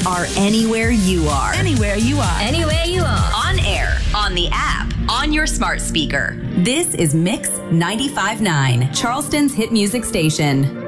are anywhere you are. Anywhere you are. Anywhere you are. On air, on the app, on your smart speaker. This is Mix 95.9, Charleston's hit music station.